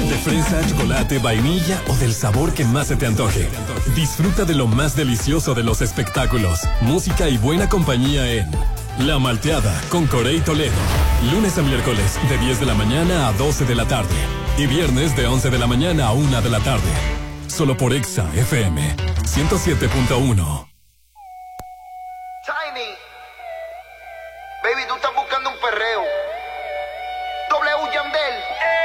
De fresa, chocolate, vainilla o del sabor que más se te antoje. Disfruta de lo más delicioso de los espectáculos, música y buena compañía en La Malteada con Corey Toledo. Lunes a miércoles de 10 de la mañana a 12 de la tarde. Y viernes de 11 de la mañana a 1 de la tarde. Solo por Exa FM 107.1. Tiny, baby, tú estás buscando un perreo. W Yandel.